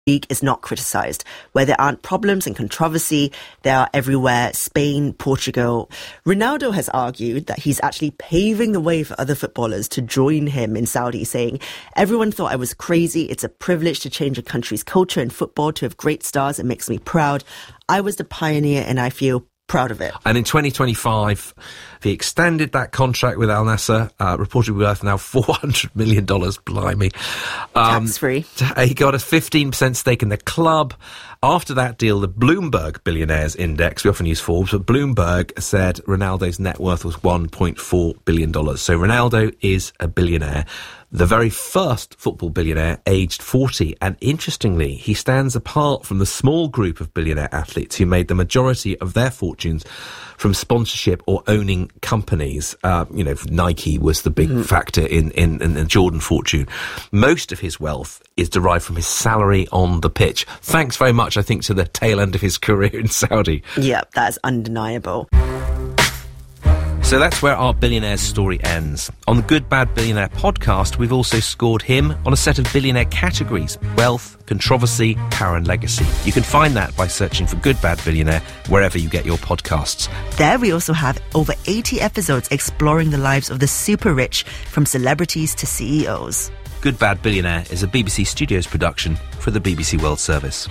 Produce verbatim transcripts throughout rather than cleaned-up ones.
league is not criticised. Where there aren't problems and controversy, they are everywhere. Spain, Portugal. Ronaldo has argued that he's actually paving the way for other footballers to join him in Saudi, saying, "Everyone thought I was crazy. It's a privilege to change a country's culture in football, to have great stars. It makes me proud. I was the pioneer and I feel proud of it." And in twenty twenty-five, he extended that contract with Al Nassr, uh, reportedly worth now four hundred million dollars, blimey. Um, Tax-free. He got a fifteen percent stake in the club. After that deal, the Bloomberg Billionaires Index, we often use Forbes, but Bloomberg said Ronaldo's net worth was one point four billion dollars. So Ronaldo is a billionaire. The very first football billionaire, aged forty. And interestingly, he stands apart from the small group of billionaire athletes who made the majority of their fortunes from sponsorship or owning companies. Uh, you know, Nike was the big mm. factor in, in, in the Jordan fortune. Most of his wealth is derived from his salary on the pitch. Thanks very much, I think, to the tail end of his career in Saudi. Yeah, that's undeniable. So that's where our billionaire's story ends. On the Good Bad Billionaire podcast, we've also scored him on a set of billionaire categories: wealth, controversy, power and legacy. You can find that by searching for Good Bad Billionaire wherever you get your podcasts. There we also have over eighty episodes exploring the lives of the super rich, from celebrities to C E Os. Good Bad Billionaire is a B B C Studios production for the B B C World Service.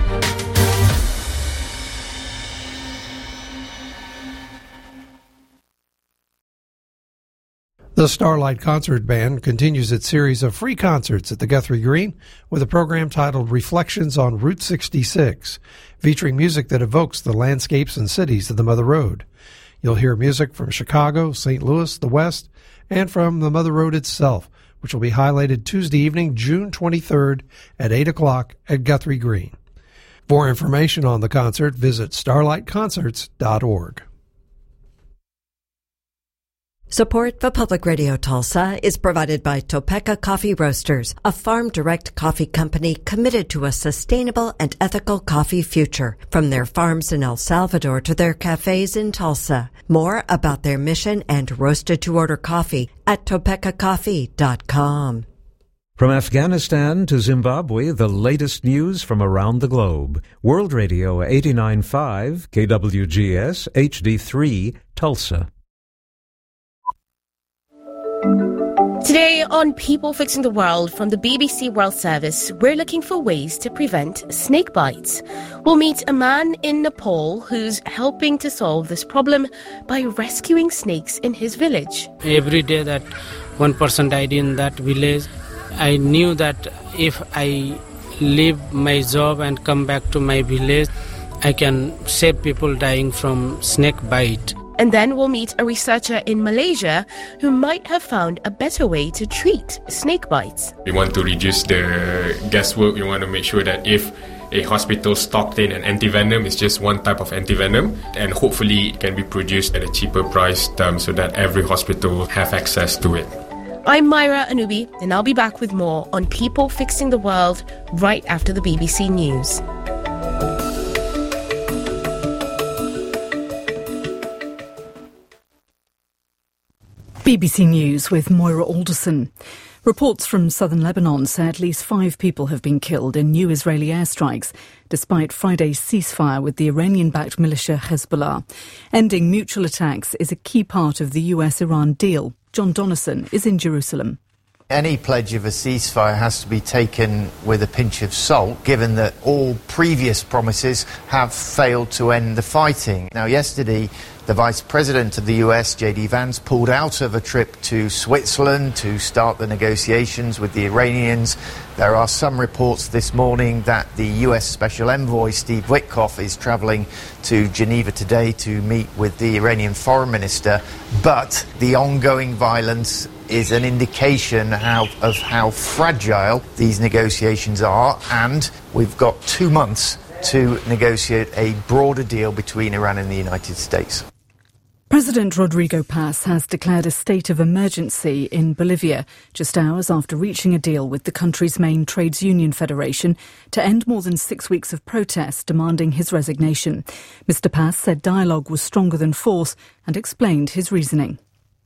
The Starlight Concert Band continues its series of free concerts at the Guthrie Green with a program titled Reflections on Route sixty-six, featuring music that evokes the landscapes and cities of the Mother Road. You'll hear music from Chicago, Saint Louis, the West, and from the Mother Road itself, which will be highlighted Tuesday evening, June twenty-third at eight o'clock at Guthrie Green. For information on the concert, visit starlight concerts dot org. Support for Public Radio Tulsa is provided by Topeka Coffee Roasters, a farm-direct coffee company committed to a sustainable and ethical coffee future. From their farms in El Salvador to their cafes in Tulsa. More about their mission and roasted-to-order coffee at topeka coffee dot com. From Afghanistan to Zimbabwe, the latest news from around the globe. World Radio eighty-nine point five, K W G S, H D three, Tulsa. Today on People Fixing the World from the B B C World Service, we're looking for ways to prevent snake bites. We'll meet a man in Nepal who's helping to solve this problem by rescuing snakes in his village. Every day that one person died in that village, I knew that if I leave my job and come back to my village, I can save people dying from snake bite. And then we'll meet a researcher in Malaysia who might have found a better way to treat snake bites. We want to reduce the guesswork. We want to make sure that if a hospital stocked in an antivenom, it's just one type of antivenom, and hopefully it can be produced at a cheaper price um, so that every hospital will have access to it. I'm Myra Anubi, and I'll be back with more on People Fixing the World right after the B B C News. B B C News with Moira Alderson. Reports from southern Lebanon say at least five people have been killed in new Israeli airstrikes, despite Friday's ceasefire with the Iranian-backed militia Hezbollah. Ending mutual attacks is a key part of the U S-Iran deal. John Donnison is in Jerusalem. Any pledge of a ceasefire has to be taken with a pinch of salt, given that all previous promises have failed to end the fighting. Now, yesterday, the Vice President of the U S, J D Vance, pulled out of a trip to Switzerland to start the negotiations with the Iranians. There are some reports this morning that the U S Special Envoy, Steve Witkoff, is travelling to Geneva today to meet with the Iranian Foreign Minister. But the ongoing violence is an indication how, of how fragile these negotiations are, and we've got two months to negotiate a broader deal between Iran and the United States. President Rodrigo Paz has declared a state of emergency in Bolivia, just hours after reaching a deal with the country's main trades union federation to end more than six weeks of protests demanding his resignation. Mister Paz said dialogue was stronger than force and explained his reasoning.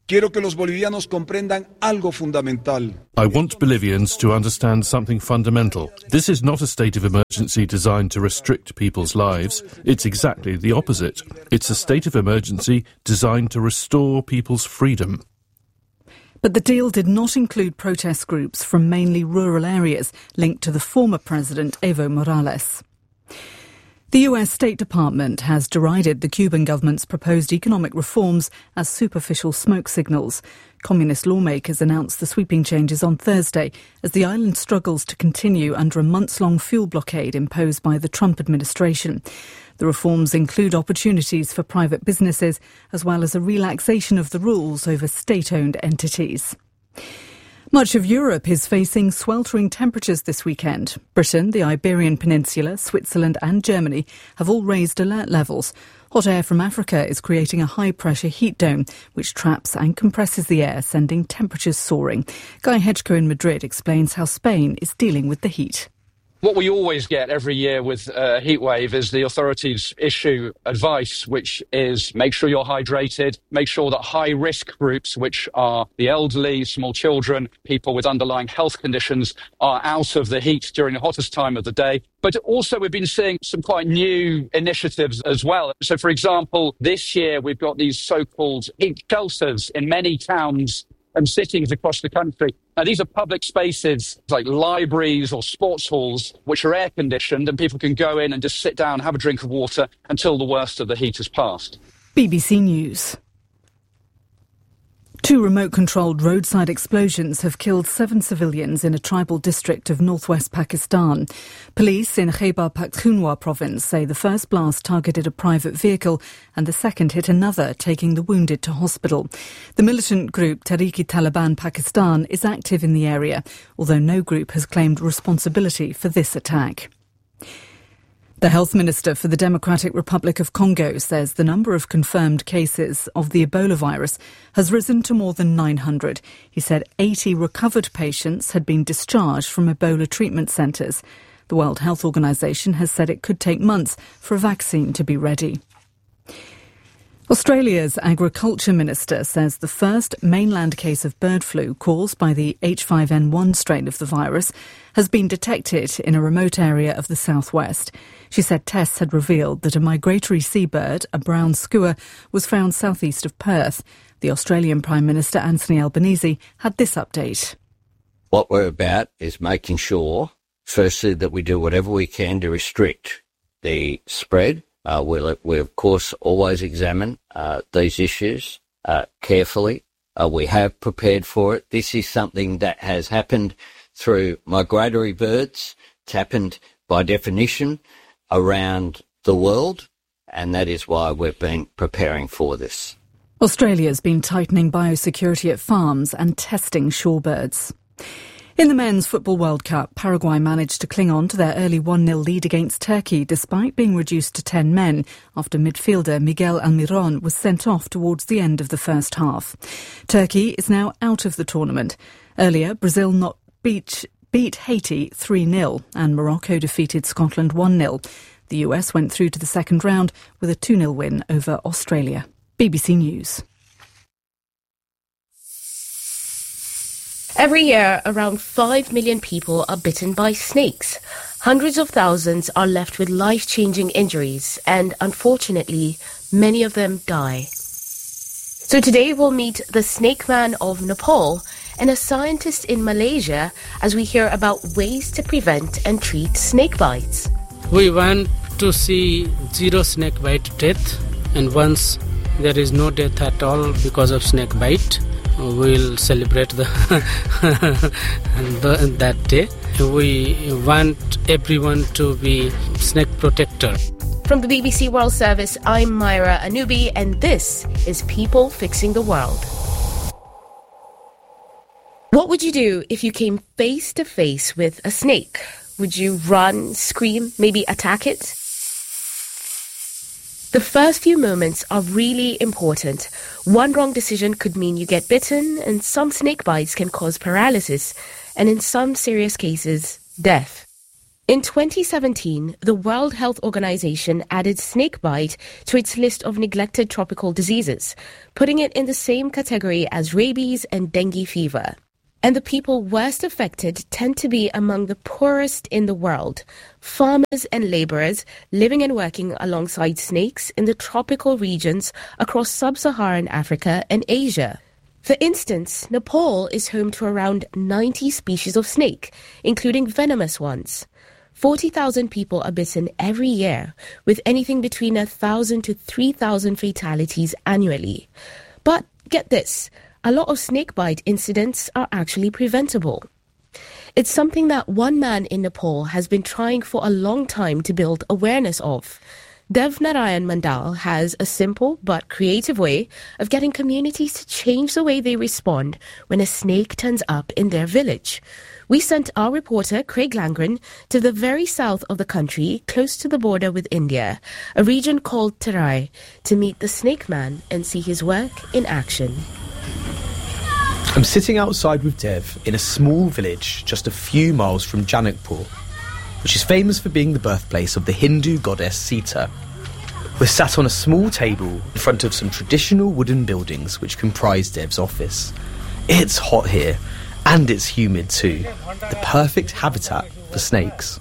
Quiero que los bolivianos comprendan algo fundamental. I want Bolivians to understand something fundamental. This is not a state of emergency designed to restrict people's lives. It's exactly the opposite. It's a state of emergency designed to restore people's freedom. But the deal did not include protest groups from mainly rural areas linked to the former president, Evo Morales. The U S State Department has derided the Cuban government's proposed economic reforms as superficial smoke signals. Communist lawmakers announced the sweeping changes on Thursday as the island struggles to continue under a months-long fuel blockade imposed by the Trump administration. The reforms include opportunities for private businesses as well as a relaxation of the rules over state-owned entities. Much of Europe is facing sweltering temperatures this weekend. Britain, the Iberian Peninsula, Switzerland and Germany have all raised alert levels. Hot air from Africa is creating a high-pressure heat dome, which traps and compresses the air, sending temperatures soaring. Guy Hedgeco in Madrid explains how Spain is dealing with the heat. What we always get every year with a heat wave is the authorities issue advice, which is make sure you're hydrated, make sure that high-risk groups, which are the elderly, small children, people with underlying health conditions, are out of the heat during the hottest time of the day. But also we've been seeing some quite new initiatives as well. So, for example, this year we've got these so-called heat shelters in many towns and cities across the country. Now, these are public spaces like libraries or sports halls, which are air-conditioned, and people can go in and just sit down, have a drink of water until the worst of the heat has passed. B B C News. Two remote-controlled roadside explosions have killed seven civilians in a tribal district of northwest Pakistan. Police in Khyber Pakhtunkhwa province say the first blast targeted a private vehicle and the second hit another, taking the wounded to hospital. The militant group Tehreek-e-Taliban Pakistan is active in the area, although no group has claimed responsibility for this attack. The health minister for the Democratic Republic of Congo says the number of confirmed cases of the Ebola virus has risen to more than nine hundred. He said eighty recovered patients had been discharged from Ebola treatment centres. The World Health Organization has said it could take months for a vaccine to be ready. Australia's agriculture minister says the first mainland case of bird flu caused by the H five N one strain of the virus has been detected in a remote area of the southwest. She said tests had revealed that a migratory seabird, a brown skua, was found southeast of Perth. The Australian Prime Minister Anthony Albanese had this update. What we're about is making sure, firstly, that we do whatever we can to restrict the spread. Uh, we'll, we, of course, always examine uh, these issues uh, carefully. Uh, we have prepared for it. This is something that has happened through migratory birds. It's happened by definition around the world, and that is why we've been preparing for this. Australia's been tightening biosecurity at farms and testing shorebirds. In the Men's Football World Cup, Paraguay managed to cling on to their early one nil lead against Turkey despite being reduced to ten men after midfielder Miguel Almiron was sent off towards the end of the first half. Turkey is now out of the tournament. Earlier, Brazil not beat, beat Haiti three nil and Morocco defeated Scotland one nil. The U S went through to the second round with a two nil win over Australia. B B C News. Every year, around five million people are bitten by snakes. Hundreds of thousands are left with life-changing injuries, and unfortunately, many of them die. So today we'll meet the snake man of Nepal and a scientist in Malaysia as we hear about ways to prevent and treat snake bites. We want to see zero snake bite death, and once there is no death at all because of snake bite, we'll celebrate the, the that day. We want everyone to be snake protector. From the B B C World Service, I'm Myra Anubi, and this is People Fixing the World. What would you do if you came face to face with a snake? Would you run, scream, maybe attack it? The first few moments are really important. One wrong decision could mean you get bitten, and some snake bites can cause paralysis, and in some serious cases, death. In twenty seventeen, the World Health Organization added snakebite to its list of neglected tropical diseases, putting it in the same category as rabies and dengue fever. And the people worst affected tend to be among the poorest in the world, farmers and laborers living and working alongside snakes in the tropical regions across sub-Saharan Africa and Asia. For instance, Nepal is home to around ninety species of snake, including venomous ones. forty thousand people are bitten every year, with anything between one thousand to three thousand fatalities annually. But get this, a lot of snakebite incidents are actually preventable. It's something that one man in Nepal has been trying for a long time to build awareness of. Dev Narayan Mandal has a simple but creative way of getting communities to change the way they respond when a snake turns up in their village. We sent our reporter, Craig Langren, to the very south of the country, close to the border with India, a region called Terai, to meet the snake man and see his work in action. I'm sitting outside with Dev in a small village just a few miles from Janakpur, which is famous for being the birthplace of the Hindu goddess Sita. We're sat on a small table in front of some traditional wooden buildings which comprise Dev's office. It's hot here, and it's humid too, the perfect habitat for snakes.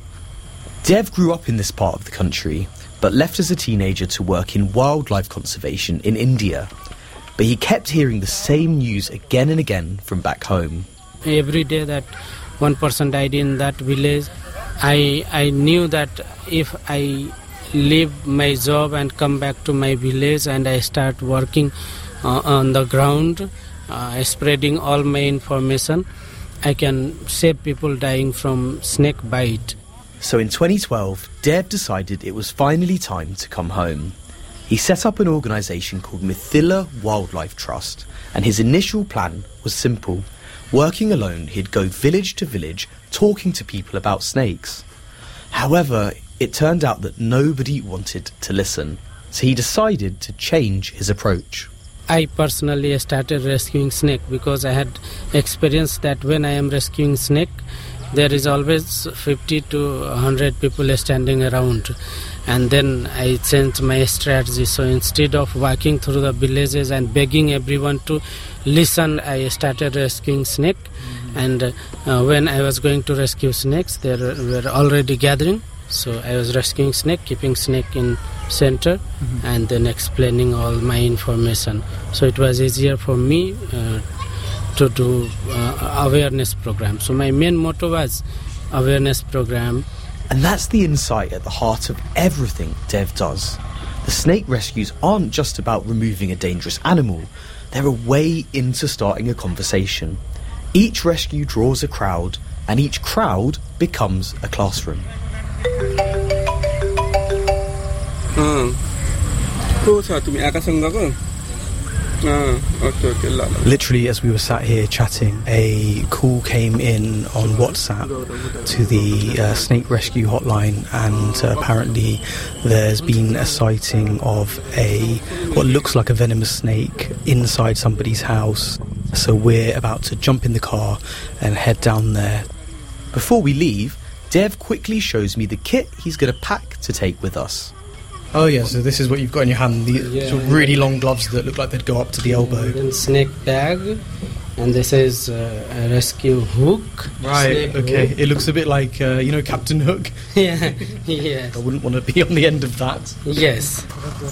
Dev grew up in this part of the country, but left as a teenager to work in wildlife conservation in India. But he kept hearing the same news again and again from back home. Every day that one person died in that village, I I knew that if I leave my job and come back to my village and I start working uh, on the ground, uh, spreading all my information, I can save people dying from snake bite. So in twenty twelve, Dev decided it was finally time to come home. He set up an organisation called Mithila Wildlife Trust, and his initial plan was simple. Working alone, he'd go village to village, talking to people about snakes. However, it turned out that nobody wanted to listen, so he decided to change his approach. I personally started rescuing snake because I had experienced that when I am rescuing snake, there is always fifty to one hundred people standing around. And then I changed my strategy. So instead of walking through the villages and begging everyone to listen, I started rescuing snake. Mm-hmm. And uh, when I was going to rescue snakes, they were already gathering. So I was rescuing snake, keeping snake in center, mm-hmm. and then explaining all my information. So it was easier for me uh, to do uh, awareness program. So my main motto was awareness program. And that's the insight at the heart of everything Dev does. The snake rescues aren't just about removing a dangerous animal, they're a way into starting a conversation. Each rescue draws a crowd, and each crowd becomes a classroom. Literally, as we were sat here chatting, a call came in on WhatsApp to the uh, snake rescue hotline, and uh, apparently there's been a sighting of a what looks like a venomous snake inside somebody's house. So we're about to jump in the car and head down there. Before we leave, Dev quickly shows me the kit he's going to pack to take with us. Oh yeah, so this is what you've got in your hand, the yeah, sort of really long gloves that look like they'd go up to the elbow. And snake bag, and this is uh, a rescue hook. Right, okay. Hook. It looks a bit like, uh, you know, Captain Hook. Yeah, yeah. I wouldn't want to be on the end of that. Yes.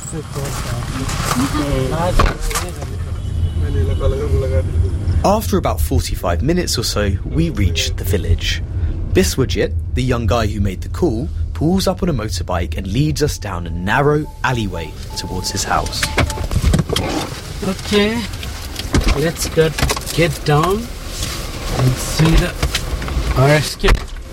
After about forty-five minutes or so, we reach the village. Biswajit, the young guy who made the call, pulls up on a motorbike and leads us down a narrow alleyway towards his house. Okay, let's get, get down and see the rescue.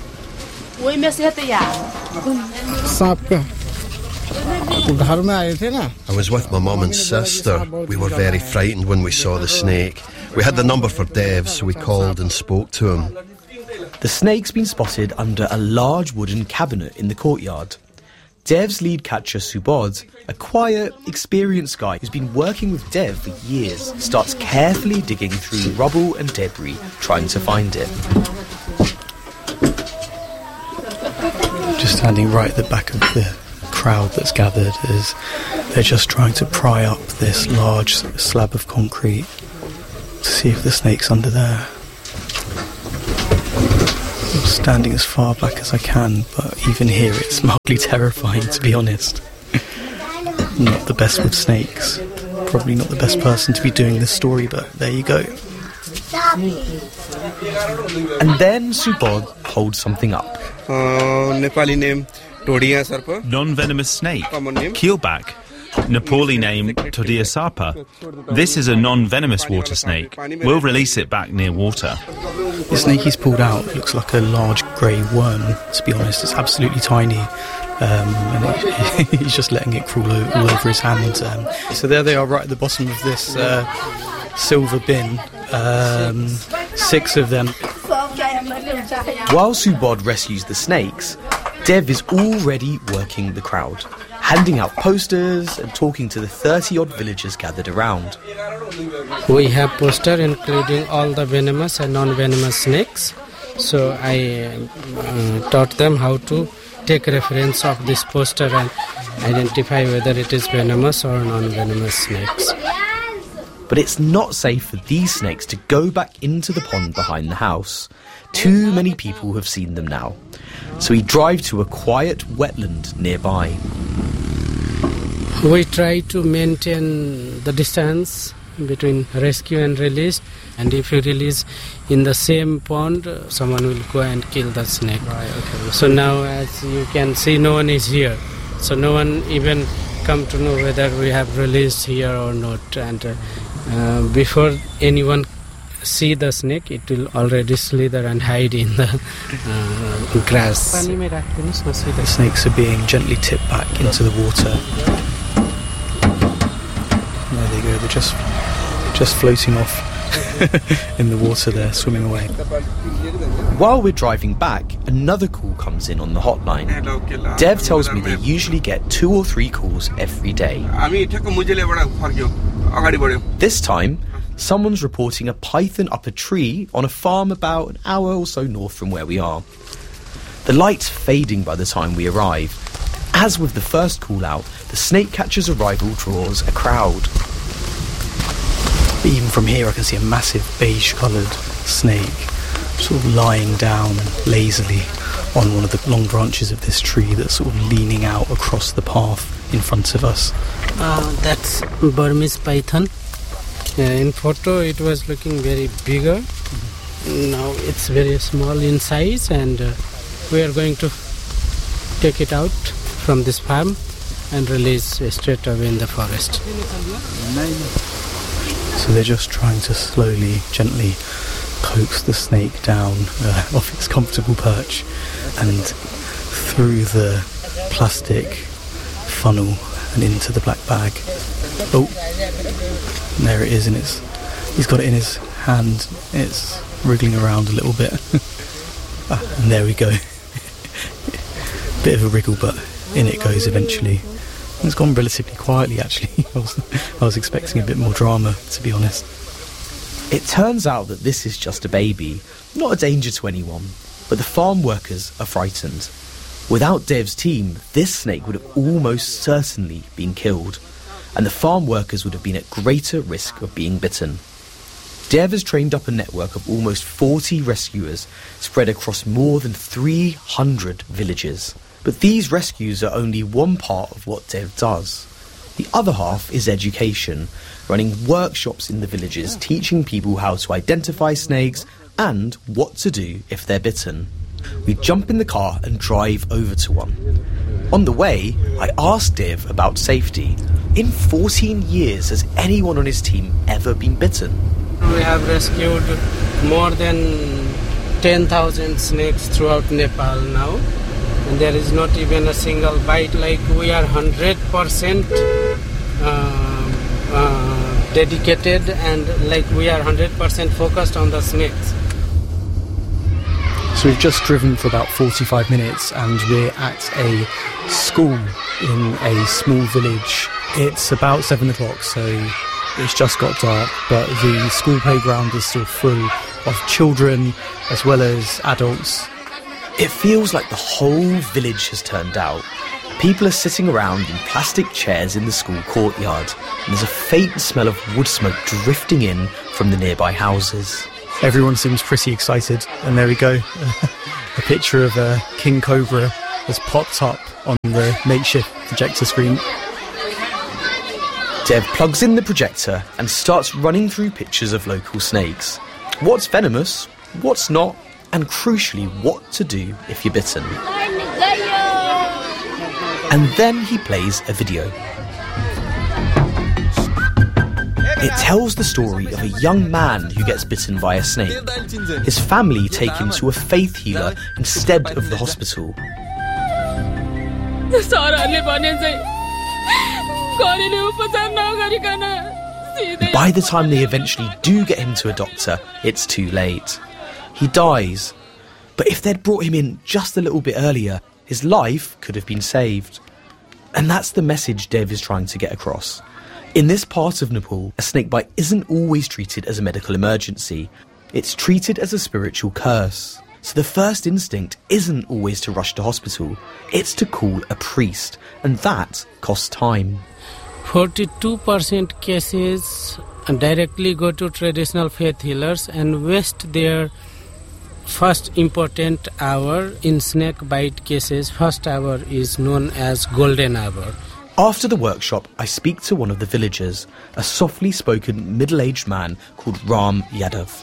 I was with my mum and sister. We were very frightened when we saw the snake. We had the number for Dev, so we called and spoke to him. The snake's been spotted under a large wooden cabinet in the courtyard. Dev's lead catcher, Subodh, a quiet, experienced guy who's been working with Dev for years, starts carefully digging through rubble and debris, trying to find it. Standing right at the back of the crowd that's gathered as they're just trying to pry up this large slab of concrete to see if the snake's under there. I'm standing as far back as I can, but even here it's mildly terrifying, to be honest. Not the best with snakes. Probably not the best person to be doing this story, but there you go. And then Subodh holds something up. Uh, Nepali name Todia Sarpa. Non-venomous snake, keelback. Nepali name Todia Sarpa. This is a non-venomous water snake. We'll release it back near water. The snake he's pulled out looks like a large grey worm, to be honest. It's absolutely tiny. Um, and it, he's just letting it crawl o- all over his hand. Um, so there they are, right at the bottom of this uh, silver bin. Um, six of them. While Subodh rescues the snakes, Dev is already working the crowd, handing out posters and talking to the thirty-odd villagers gathered around. We have poster including all the venomous and non-venomous snakes. So I uh, taught them how to take reference of this poster and identify whether it is venomous or non-venomous snakes. But it's not safe for these snakes to go back into the pond behind the house. Too many people have seen them now. So we drive to a quiet wetland nearby. We try to maintain the distance between rescue and release, and if you release in the same pond, someone will go and kill the snake. Right, okay. So now, as you can see, no one is here. So no one even come to know whether we have released here or not. And uh, uh, before anyone see the snake, it will already slither and hide in the uh, grass. The snakes are being gently tipped back into the water. There they go, they're just just floating off in the water there, swimming away. While we're driving back, another call comes in on the hotline. Dev tells me they usually get two or three calls every day. This time, someone's reporting a python up a tree on a farm about an hour or so north from where we are. The light's fading by the time we arrive. As with the first call out, the snake catcher's arrival draws a crowd. But even from here I can see a massive beige coloured snake sort of lying down lazily on one of the long branches of this tree that's sort of leaning out across the path in front of us. Uh, that's Burmese python. Uh, in photo it was looking very bigger. Now it's very small in size, and uh, we are going to take it out from this farm and release straight away in the forest. So they're just trying to slowly, gently coax the snake down uh, off its comfortable perch and through the plastic funnel and into the black bag. Oh, there it is, and it's he's got it in his hand. It's wriggling around a little bit. Ah, and there we go. Bit of a wriggle, but in it goes eventually. It's gone relatively quietly, actually. I was, I was expecting a bit more drama, to be honest. It turns out that this is just a baby, not a danger to anyone, but the farm workers are frightened. Without Dev's team, this snake would have almost certainly been killed, and the farm workers would have been at greater risk of being bitten. Dev has trained up a network of almost forty rescuers spread across more than three hundred villages. But these rescues are only one part of what Dev does. The other half is education, running workshops in the villages, teaching people how to identify snakes and what to do if they're bitten. We jump in the car and drive over to one. On the way, I asked Dev about safety. In fourteen years, has anyone on his team ever been bitten? We have rescued more than ten thousand snakes throughout Nepal now. And there is not even a single bite. Like, we are one hundred percent uh, uh, dedicated, and like we are one hundred percent focused on the snakes. So we've just driven for about forty-five minutes and we're at a school in a small village. It's about seven o'clock, so it's just got dark, but the school playground is still full of children as well as adults. It feels like the whole village has turned out. People are sitting around in plastic chairs in the school courtyard, and there's a faint smell of wood smoke drifting in from the nearby houses. Everyone seems pretty excited, and there we go. A picture of a king cobra has popped up on the makeshift projector screen. Dev plugs in the projector and starts running through pictures of local snakes. What's venomous, what's not, and crucially, what to do if you're bitten. And then he plays a video. It tells the story of a young man who gets bitten by a snake. His family take him to a faith healer instead of the hospital. By the time they eventually do get him to a doctor, it's too late. He dies. But if they'd brought him in just a little bit earlier, his life could have been saved. And that's the message Dev is trying to get across. In this part of Nepal, a snakebite isn't always treated as a medical emergency. It's treated as a spiritual curse. So the first instinct isn't always to rush to hospital. It's to call a priest, and that costs time. forty-two percent cases directly go to traditional faith healers and waste their first important hour. In snake bite cases, first hour is known as golden hour. After the workshop, I speak to one of the villagers, a softly spoken middle-aged man called Ram Yadav.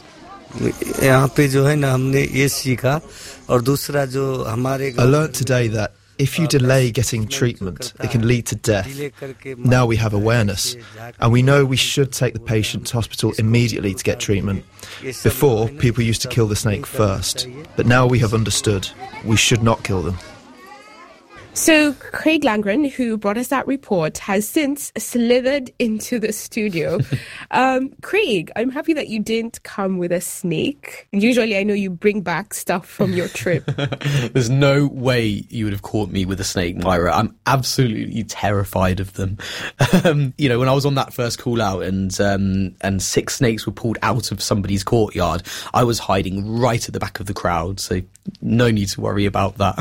I learnt today that if you delay getting treatment, it can lead to death. Now we have awareness, and we know we should take the patient to hospital immediately to get treatment. Before, people used to kill the snake first, but now we have understood we should not kill them. So Craig Langren, who brought us that report, has since slithered into the studio. um, Craig, I'm happy that you didn't come with a snake. Usually I know you bring back stuff from your trip. There's no way you would have caught me with a snake, Myra. I'm absolutely terrified of them. Um, you know, when I was on that first call out and um, and six snakes were pulled out of somebody's courtyard, I was hiding right at the back of the crowd, so no need to worry about that.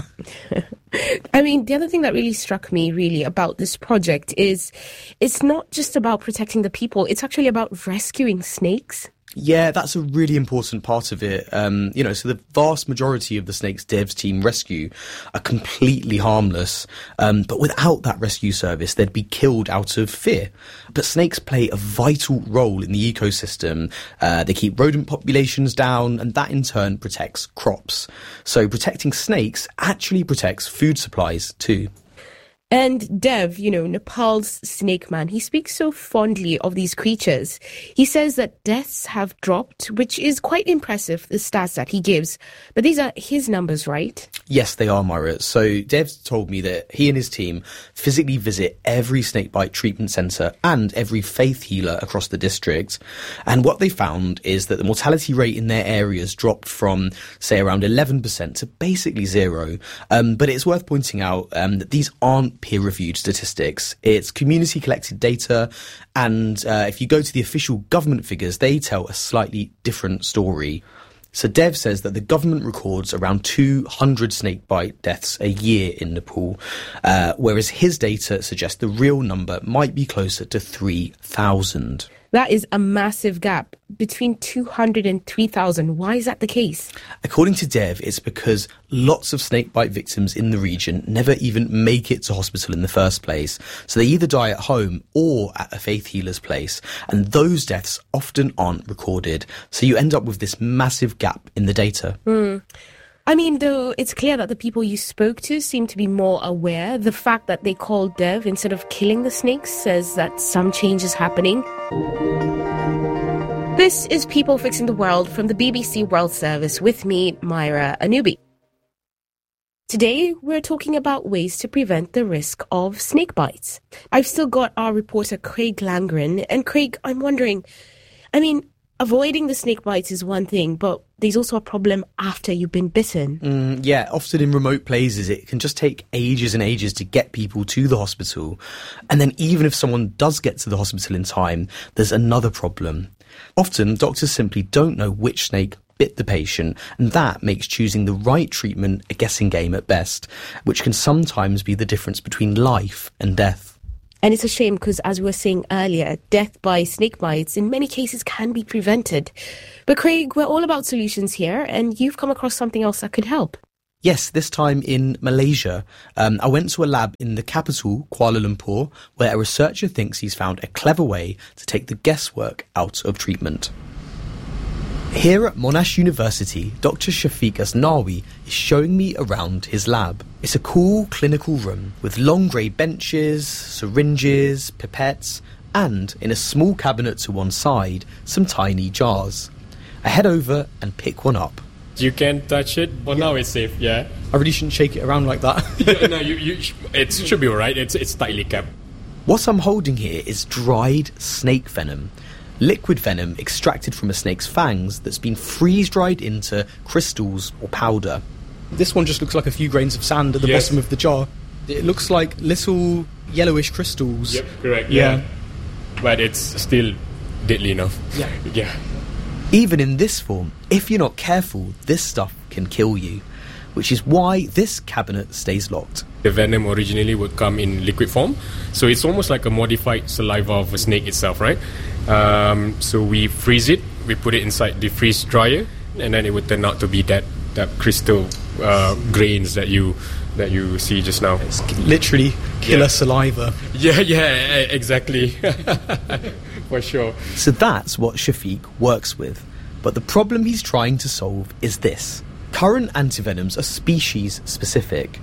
I mean, the other thing that really struck me really about this project is it's not just about protecting the people, it's actually about rescuing snakes. Yeah, that's a really important part of it. Um, you know, so the vast majority of the snakes Dev's team rescue are completely harmless. Um, but without that rescue service, they'd be killed out of fear. But snakes play a vital role in the ecosystem. Uh, they keep rodent populations down, and that in turn protects crops. So protecting snakes actually protects food supplies too. And Dev, you know, Nepal's snake man, he speaks so fondly of these creatures. He says that deaths have dropped, which is quite impressive, the stats that he gives. But these are his numbers, right? Yes, they are, Myra. So Dev's told me that he and his team physically visit every snakebite treatment centre and every faith healer across the district. And what they found is that the mortality rate in their areas dropped from, say, around eleven percent to basically zero. Um, but it's worth pointing out um, that these aren't peer-reviewed statistics. It's community-collected data, and uh, if you go to the official government figures, they tell a slightly different story. So Dev says that the government records around two hundred snakebite deaths a year in Nepal, uh, whereas his data suggests the real number might be closer to three thousand. That is a massive gap between two hundred and three thousand. Why is that the case? According to Dev, it's because lots of snakebite victims in the region never even make it to hospital in the first place. So they either die at home or at a faith healer's place. And those deaths often aren't recorded. So you end up with this massive gap in the data. Mm. I mean, though, it's clear that the people you spoke to seem to be more aware. The fact that they called Dev instead of killing the snakes says that some change is happening. This is People Fixing the World from the B B C World Service with me, Myra Anubi. Today, we're talking about ways to prevent the risk of snake bites. I've still got our reporter, Craig Langren. And Craig, I'm wondering, I mean, avoiding the snake bites is one thing, but there's also a problem after you've been bitten. Mm, yeah, often in remote places, it can just take ages and ages to get people to the hospital. And then even if someone does get to the hospital in time, there's another problem. Often, doctors simply don't know which snake bit the patient, and that makes choosing the right treatment a guessing game at best, which can sometimes be the difference between life and death. And it's a shame because, as we were saying earlier, death by snake bites in many cases can be prevented. But Craig, we're all about solutions here, and you've come across something else that could help. Yes, this time in Malaysia. Um, I went to a lab in the capital, Kuala Lumpur, where a researcher thinks he's found a clever way to take the guesswork out of treatment. Here at Monash University, Doctor Shafiq Asnawi is showing me around his lab. It's a cool clinical room with long grey benches, syringes, pipettes, and, in a small cabinet to one side, some tiny jars. I head over and pick one up. You can touch it. Well, now it's safe, yeah. I really shouldn't shake it around like that. yeah, no, you, you, it should be alright. It's, it's tightly kept. What I'm holding here is dried snake venom. Liquid venom extracted from a snake's fangs that's been freeze-dried into crystals or powder. This one just looks like a few grains of sand at the yes. bottom of the jar. It looks like little yellowish crystals. Yep, correct, yeah. yeah. But it's still deadly enough. Yeah. yeah. Even in this form, if you're not careful, this stuff can kill you, which is why this cabinet stays locked. The venom originally would come in liquid form, so it's almost like a modified saliva of a snake itself, right? Um, so we freeze it, we put it inside the freeze dryer, and then it would turn out to be that, that crystal uh, grains that you that you see just now. It's literally killer yeah. saliva. Yeah, yeah, exactly. For sure. So that's what Shafiq works with. But the problem he's trying to solve is this. Current antivenoms are species specific.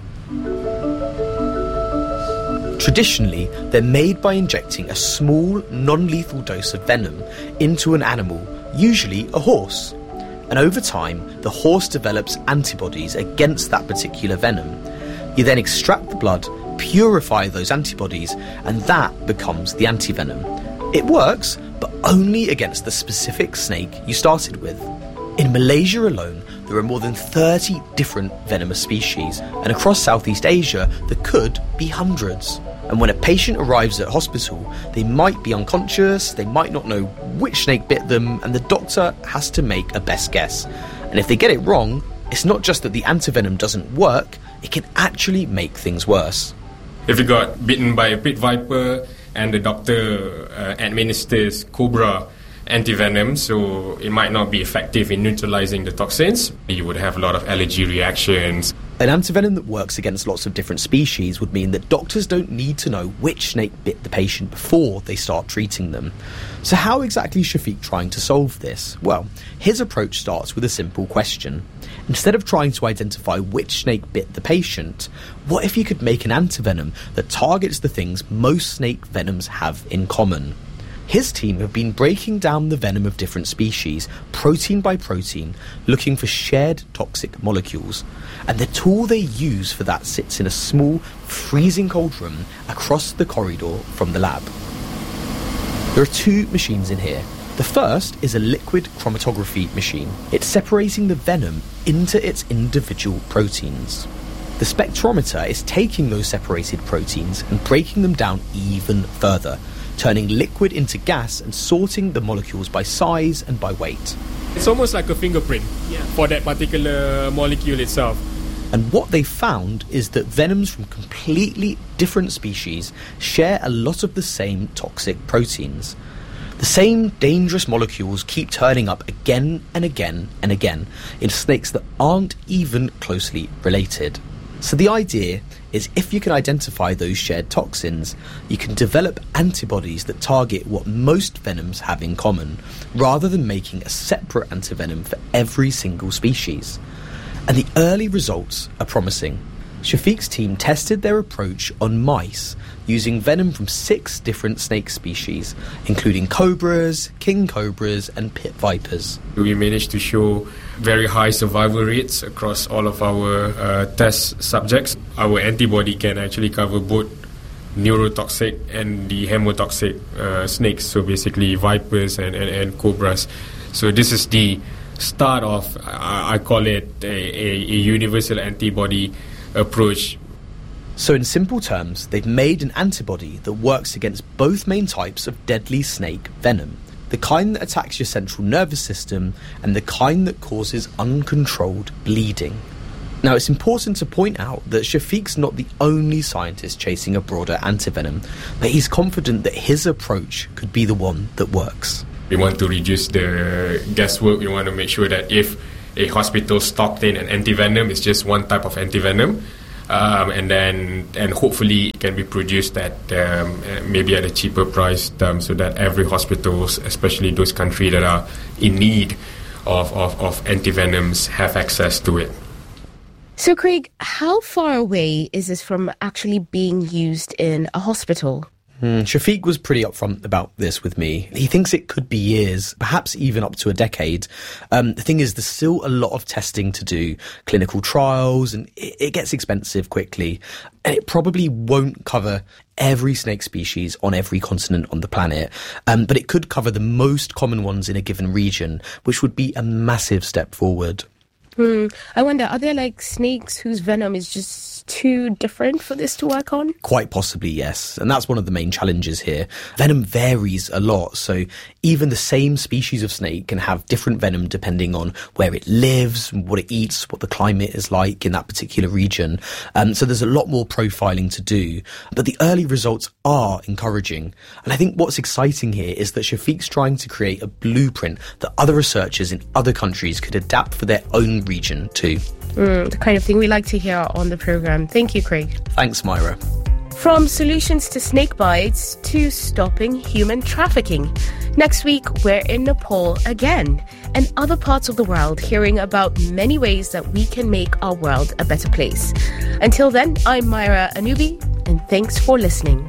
Traditionally, they're made by injecting a small, non-lethal dose of venom into an animal, usually a horse. And over time, the horse develops antibodies against that particular venom. You then extract the blood, purify those antibodies, and that becomes the antivenom. It works, but only against the specific snake you started with. In Malaysia alone, there are more than thirty different venomous species, and across Southeast Asia, there could be hundreds. And when a patient arrives at hospital, they might be unconscious, they might not know which snake bit them, and the doctor has to make a best guess. And if they get it wrong, it's not just that the antivenom doesn't work, it can actually make things worse. If you got bitten by a pit viper and the doctor uh, administers cobra antivenom, so it might not be effective in neutralizing the toxins, you would have a lot of allergy reactions. An antivenom that works against lots of different species would mean that doctors don't need to know which snake bit the patient before they start treating them. So how exactly is Shafiq trying to solve this? Well, his approach starts with a simple question. Instead of trying to identify which snake bit the patient, what if you could make an antivenom that targets the things most snake venoms have in common? His team have been breaking down the venom of different species, protein by protein, looking for shared toxic molecules. And the tool they use for that sits in a small, freezing cold room across the corridor from the lab. There are two machines in here. The first is a liquid chromatography machine. It's separating the venom into its individual proteins. The spectrometer is taking those separated proteins and breaking them down even further, turning liquid into gas and sorting the molecules by size and by weight. It's almost like a fingerprint yeah. for that particular molecule itself. And what they found is that venoms from completely different species share a lot of the same toxic proteins. The same dangerous molecules keep turning up again and again and again in snakes that aren't even closely related. So the idea is if you can identify those shared toxins, you can develop antibodies that target what most venoms have in common, rather than making a separate antivenom for every single species. And the early results are promising. Shafiq's team tested their approach on mice using venom from six different snake species, including cobras, king cobras, and pit vipers. We managed to show very high survival rates across all of our uh, test subjects. Our antibody can actually cover both neurotoxic and the hemotoxic uh, snakes, so basically vipers and, and, and cobras. So this is the start of, I, I call it a, a, a universal antibody approach. So in simple terms, they've made an antibody that works against both main types of deadly snake venom. the kind that attacks your central nervous system and the kind that causes uncontrolled bleeding. Now, it's important to point out that Shafiq's not the only scientist chasing a broader antivenom, but he's confident that his approach could be the one that works. We want to reduce the guesswork. We want to make sure that if a hospital stocked in an antivenom, it's just one type of antivenom, um, and then and hopefully it can be produced at um, maybe at a cheaper price, um, so that every hospital, especially those countries that are in need of, of, of antivenoms, have access to it. So, Craig, how far away is this from actually being used in a hospital? Hmm, Shafiq was pretty upfront about this with me. He thinks it could be years, perhaps even up to a decade. Um, the thing is, there's still a lot of testing to do, clinical trials, and it, it gets expensive quickly. And it probably won't cover every snake species on every continent on the planet, um, but it could cover the most common ones in a given region, which would be a massive step forward. Hmm. I wonder, are there like snakes whose venom is just too different for this to work on? Quite possibly, yes. And that's one of the main challenges here. Venom varies a lot, so even the same species of snake can have different venom depending on where it lives, what it eats, what the climate is like in that particular region. Um, so there's a lot more profiling to do. But the early results are encouraging. And I think what's exciting here is that Shafiq's trying to create a blueprint that other researchers in other countries could adapt for their own region too. Mm, the kind of thing we like to hear on the programme. Thank you, Craig. Thanks, Myra. From solutions to snake bites to stopping human trafficking. Next week, we're in Nepal again and other parts of the world, hearing about many ways that we can make our world a better place. Until then, I'm Myra Anubi, and thanks for listening.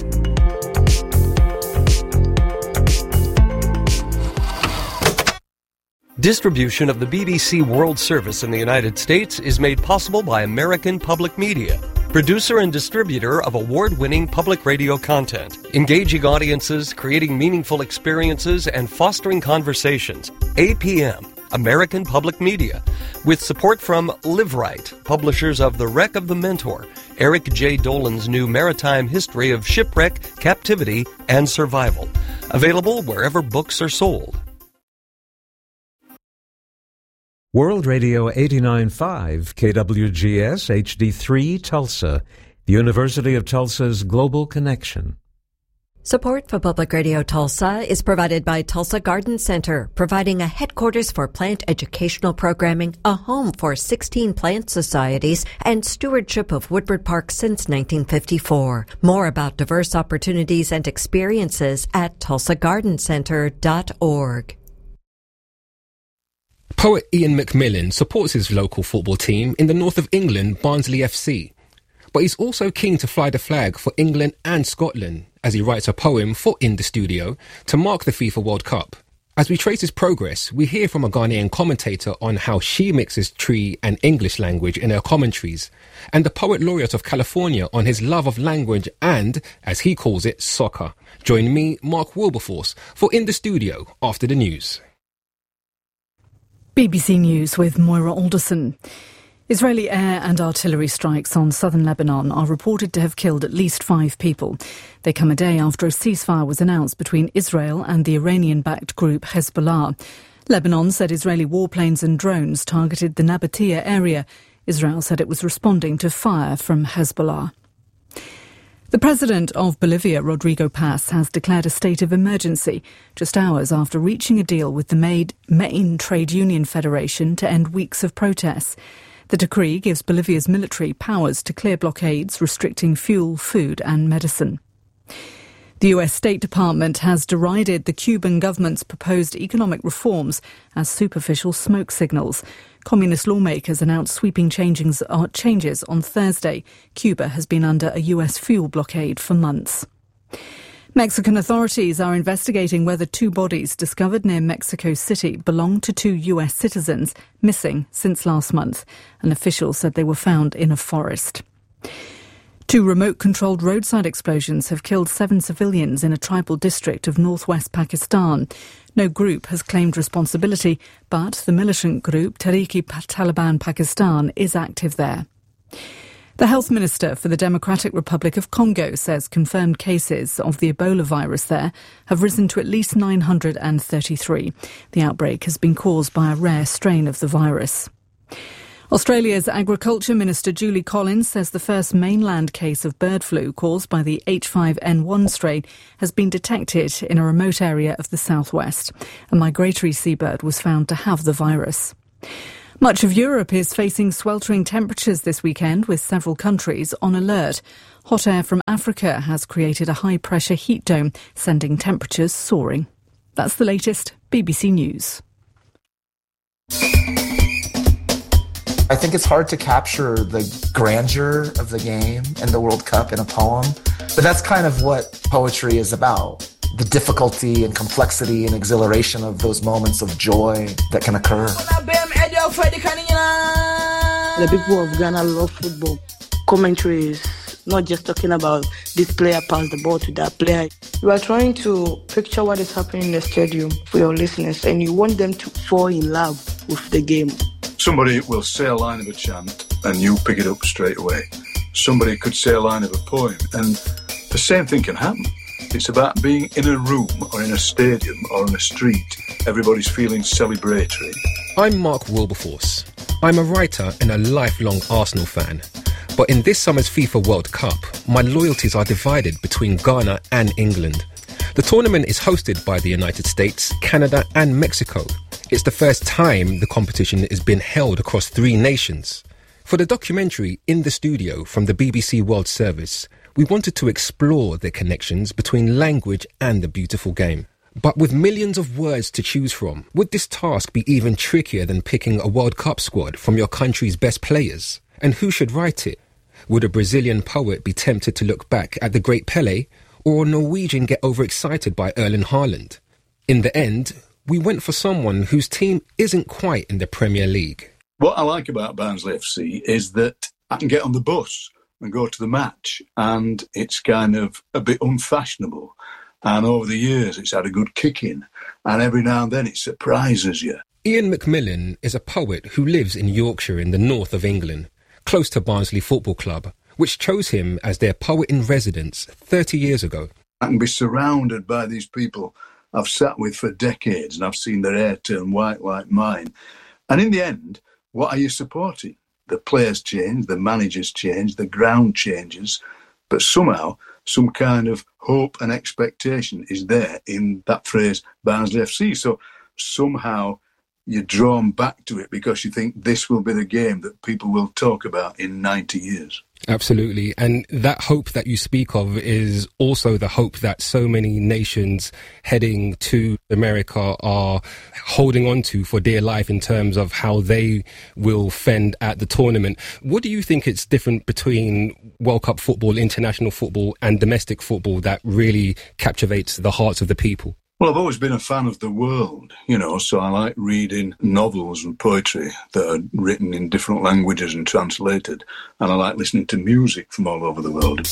Distribution of the B B C World Service in the United States is made possible by American Public Media, producer and distributor of award-winning public radio content, engaging audiences, creating meaningful experiences, and fostering conversations. A P M, American Public Media, with support from LiveRight, publishers of The Wreck of the Mentor, Eric J. Dolan's new maritime history of shipwreck, captivity, and survival. Available wherever books are sold. World Radio eighty-nine point five, K W G S H D three Tulsa, the University of Tulsa's Global Connection. Support for Public Radio Tulsa is provided by Tulsa Garden Center, providing a headquarters for plant educational programming, a home for sixteen plant societies, and stewardship of Woodward Park since nineteen fifty-four. More about diverse opportunities and experiences at tulsa garden center dot org. Poet Ian McMillan supports his local football team in the north of England, Barnsley F C. But he's also keen to fly the flag for England and Scotland as he writes a poem for In the Studio to mark the FIFA World Cup. As we trace his progress, we hear from a Ghanaian commentator on how she mixes Tree and English language in her commentaries, and the Poet Laureate of California on his love of language and, as he calls it, soccer. Join me, Mark Wilberforce, for In the Studio after the news. B B C News with Moira Alderson. Israeli air and artillery strikes on southern Lebanon are reported to have killed at least five people. They come a day after a ceasefire was announced between Israel and the Iranian-backed group Hezbollah. Lebanon said Israeli warplanes and drones targeted the Nabatea area. Israel said it was responding to fire from Hezbollah. The president of Bolivia, Rodrigo Paz, has declared a state of emergency just hours after reaching a deal with the main trade union federation to end weeks of protests. The decree gives Bolivia's military powers to clear blockades restricting fuel, food and medicine. The U S State Department has derided the Cuban government's proposed economic reforms as superficial smoke signals. Communist lawmakers announced sweeping changes on Thursday. Cuba has been under a U S fuel blockade for months. Mexican authorities are investigating whether two bodies discovered near Mexico City belong to two U S citizens missing since last month. An official said they were found in a forest. Two remote-controlled roadside explosions have killed seven civilians in a tribal district of northwest Pakistan. No group has claimed responsibility, but the militant group Tehreek-e-Taliban Pakistan is active there. The health minister for the Democratic Republic of Congo says confirmed cases of the Ebola virus there have risen to at least nine hundred thirty-three. The outbreak has been caused by a rare strain of the virus. Australia's Agriculture Minister Julie Collins says the first mainland case of bird flu caused by the H five N one strain has been detected in a remote area of the southwest. A migratory seabird was found to have the virus. Much of Europe is facing sweltering temperatures this weekend, with several countries on alert. Hot air from Africa has created a high-pressure heat dome, sending temperatures soaring. That's the latest B B C News. I think it's hard to capture the grandeur of the game and the World Cup in a poem, but that's kind of what poetry is about. The difficulty and complexity and exhilaration of those moments of joy that can occur. The people of Ghana love football. Commentary is not just talking about this player passed the ball to that player. You are trying to picture what is happening in the stadium for your listeners, and you want them to fall in love with the game. Somebody will say a line of a chant and you pick it up straight away. Somebody could say a line of a poem and the same thing can happen. It's about being in a room or in a stadium or on a street. Everybody's feeling celebratory. I'm Mark Wilberforce. I'm a writer and a lifelong Arsenal fan. But in this summer's FIFA World Cup, my loyalties are divided between Ghana and England. The tournament is hosted by the United States, Canada and Mexico. It's the first time the competition is being held across three nations. For the documentary In the Studio from the B B C World Service, we wanted to explore the connections between language and the beautiful game. But with millions of words to choose from, would this task be even trickier than picking a World Cup squad from your country's best players? And who should write it? Would a Brazilian poet be tempted to look back at the great Pelé, or a Norwegian get overexcited by Erling Haaland? In the end, we went for someone whose team isn't quite in the Premier League. What I like about Barnsley F C is that I can get on the bus and go to the match, and it's kind of a bit unfashionable. And over the years, it's had a good kick in, and every now and then it surprises you. Ian Macmillan is a poet who lives in Yorkshire in the north of England, close to Barnsley Football Club, which chose him as their poet-in-residence thirty years ago. I can be surrounded by these people I've sat with for decades, and I've seen their hair turn white like mine. And in the end, what are you supporting? The players change, the managers change, the ground changes, but somehow some kind of hope and expectation is there in that phrase, Barnsley F C. So somehow you're drawn back to it because you think this will be the game that people will talk about in ninety years. Absolutely. And that hope that you speak of is also the hope that so many nations heading to America are holding on to for dear life in terms of how they will fend at the tournament. What do you think it's different between World Cup football, international football and domestic football that really captivates the hearts of the people? Well, I've always been a fan of the world, you know, so I like reading novels and poetry that are written in different languages and translated, and I like listening to music from all over the world.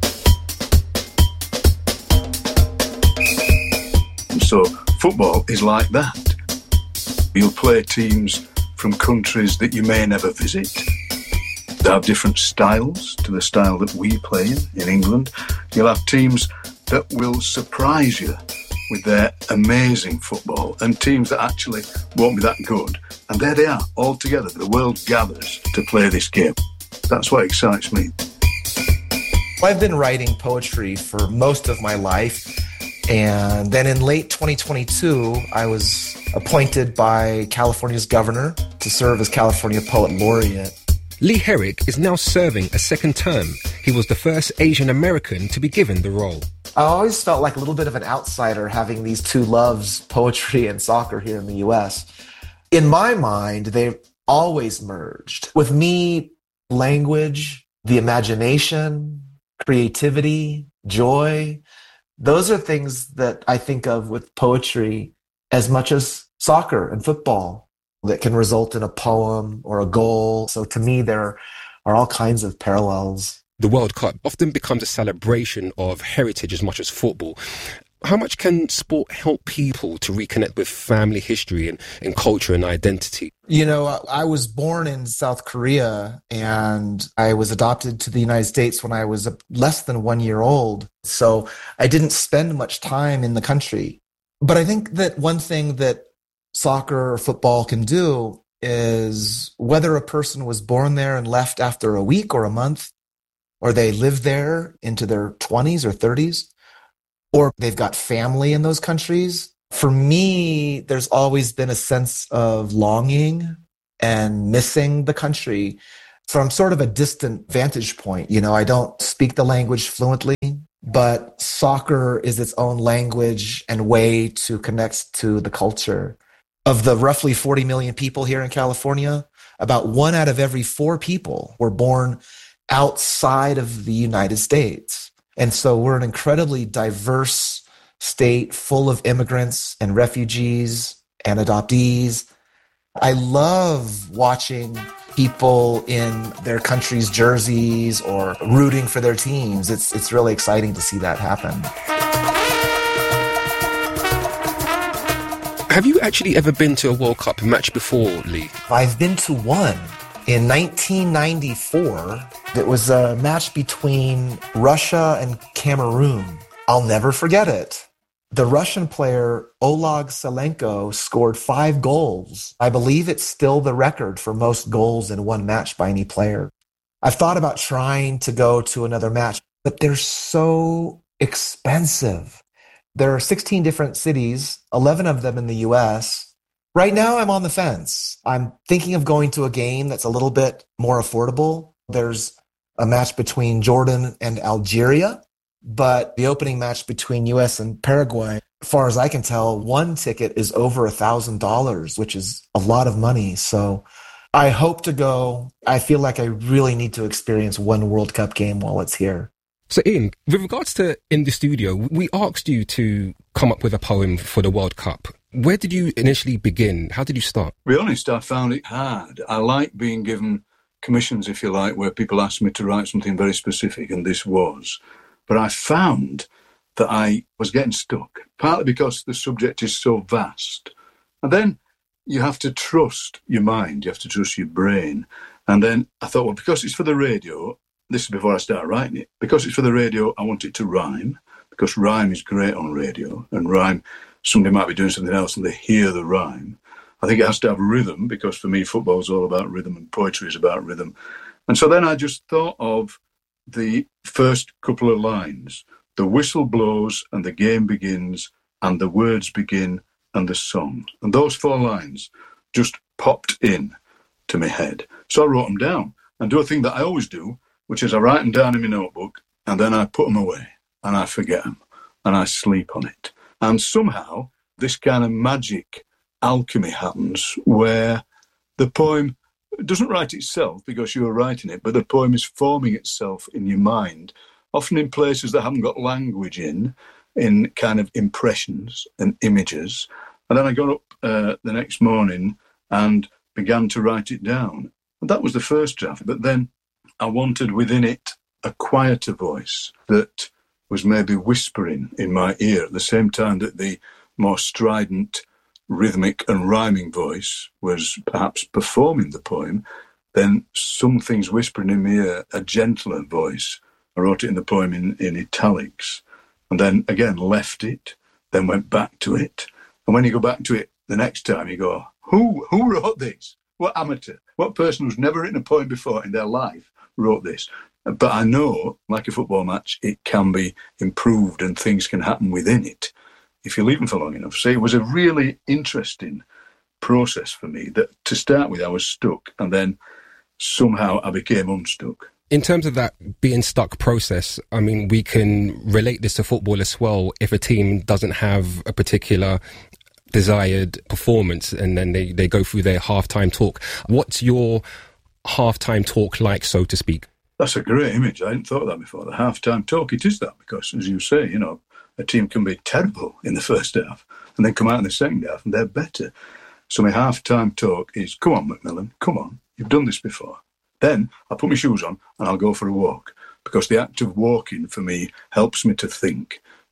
And so football is like that. You'll play teams from countries that you may never visit. They have different styles to the style that we play in, in England. You'll have teams that will surprise you with their amazing football, and teams that actually won't be that good. And there they are, all together. The world gathers to play this game. That's what excites me. I've been writing poetry for most of my life, and then in late twenty twenty-two, I was appointed by California's governor to serve as California Poet Laureate. Lee Herrick is now serving a second term. He was the first Asian American to be given the role. I always felt like a little bit of an outsider having these two loves, poetry and soccer, here in the U S. In my mind, they've always merged. With me, language, the imagination, creativity, joy, those are things that I think of with poetry as much as soccer and football that can result in a poem or a goal. So to me, there are all kinds of parallels. The World Cup often becomes a celebration of heritage as much as football. How much can sport help people to reconnect with family history and, and culture and identity? You know, I was born in South Korea and I was adopted to the United States when I was less than one year old. So I didn't spend much time in the country. But I think that one thing that soccer or football can do is whether a person was born there and left after a week or a month, or they lived there into their twenties or thirties, or they've got family in those countries. For me, there's always been a sense of longing and missing the country from sort of a distant vantage point. You know, I don't speak the language fluently, but soccer is its own language and way to connect to the culture. Of the roughly forty million people here in California, about one out of every four people were born outside of the United States. And so we're an incredibly diverse state full of immigrants and refugees and adoptees. I love watching people in their country's jerseys or rooting for their teams. It's it's really exciting to see that happen. Have you actually ever been to a World Cup match before, Lee? I've been to one. In nineteen ninety-four, it was a match between Russia and Cameroon. I'll never forget it. The Russian player Oleg Selenko scored five goals. I believe it's still the record for most goals in one match by any player. I've thought about trying to go to another match, but they're so expensive. There are sixteen different cities, eleven of them in the U S. Right now, I'm on the fence. I'm thinking of going to a game that's a little bit more affordable. There's a match between Jordan and Algeria, but the opening match between U S and Paraguay, as far as I can tell, one ticket is over one thousand dollars, which is a lot of money. So I hope to go. I feel like I really need to experience one World Cup game while it's here. So Ian, with regards to In the Studio, we asked you to come up with a poem for the World Cup. Where did you initially begin? How did you start? To be honest, I found it hard. I like being given commissions, if you like, where people ask me to write something very specific, and this was. But I found that I was getting stuck, partly because the subject is so vast. And then you have to trust your mind, you have to trust your brain. And then I thought, well, because it's for the radio, this is before I started writing it, because it's for the radio, I want it to rhyme, because rhyme is great on radio, and rhyme, somebody might be doing something else and they hear the rhyme. I think it has to have rhythm, because for me, football is all about rhythm and poetry is about rhythm. And so then I just thought of the first couple of lines. The whistle blows and the game begins, and the words begin and the song. And those four lines just popped in to my head. So I wrote them down and do a thing that I always do, which is I write them down in my notebook and then I put them away and I forget them and I sleep on it. And somehow this kind of magic alchemy happens where the poem doesn't write itself because you're writing it, but the poem is forming itself in your mind, often in places that haven't got language in, in kind of impressions and images. And then I got up uh, the next morning and began to write it down. And that was the first draft. But then I wanted within it a quieter voice that was maybe whispering in my ear at the same time that the more strident, rhythmic and rhyming voice was perhaps performing the poem. Then some things whispering in my ear, a gentler voice. I wrote it in the poem in, in italics and then again left it, then went back to it. And when you go back to it the next time, you go, who who wrote this? What amateur? What person who's never written a poem before in their life wrote this? But I know, like a football match, it can be improved and things can happen within it if you leave them for long enough. So it was a really interesting process for me that to start with I was stuck and then somehow I became unstuck. In terms of that being stuck process, I mean, we can relate this to football as well. If a team doesn't have a particular desired performance and then they, they go through their halftime talk, what's your halftime talk like, so to speak? That's a great image. I hadn't thought of that before. The halftime talk, it is that because, as you say, you know, a team can be terrible in the first half and then come out in the second half and they're better. So my halftime talk is, come on, Macmillan, come on, you've done this before. Then I'll put my shoes on and I'll go for a walk because the act of walking for me helps me to think.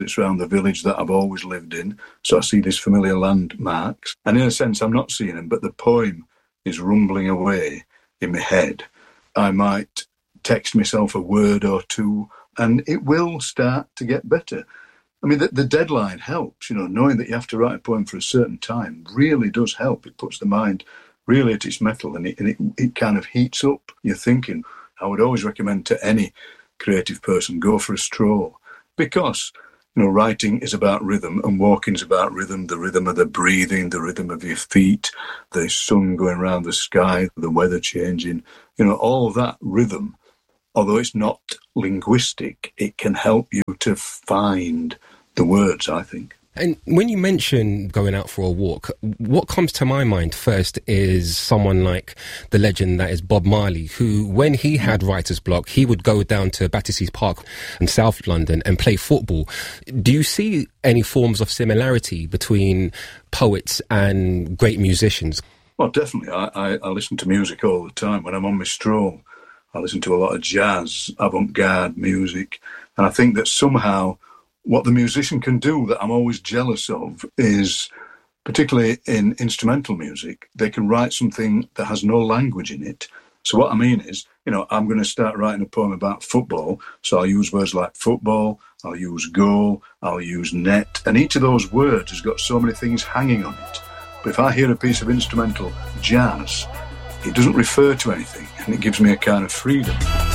It's around the village that I've always lived in, so I see these familiar landmarks. And in a sense, I'm not seeing them, but the poem is rumbling away in my head. I might text myself a word or two, and it will start to get better. I mean, the, the deadline helps, you know, knowing that you have to write a poem for a certain time really does help. It puts the mind really at its mettle, and it, and it, it kind of heats up your thinking. I would always recommend to any creative person, go for a stroll, because, you know, writing is about rhythm and walking is about rhythm, the rhythm of the breathing, the rhythm of your feet, the sun going around the sky, the weather changing, you know, all that rhythm. Although it's not linguistic, it can help you to find the words, I think. And when you mention going out for a walk, what comes to my mind first is someone like the legend that is Bob Marley, who, when he had writer's block, he would go down to Battersea Park in South London and play football. Do you see any forms of similarity between poets and great musicians? Well, definitely. I, I, I listen to music all the time. When I'm on my stroll, I listen to a lot of jazz, avant-garde music, and I think that somehow what the musician can do that I'm always jealous of is, particularly in instrumental music, they can write something that has no language in it. So what I mean is, you know, I'm going to start writing a poem about football, so I'll use words like football, I'll use goal, I'll use net, and each of those words has got so many things hanging on it. But if I hear a piece of instrumental jazz, it doesn't refer to anything, and it gives me a kind of freedom.